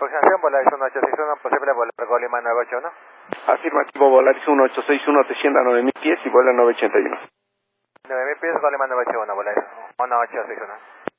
Aproximación Volaris 1861, posible volar Golima 981. Afirmativo, Volaris 1861, descienda a 9000 pies y vuela 981. 9000 pies, Golima 981, Volaris 1861.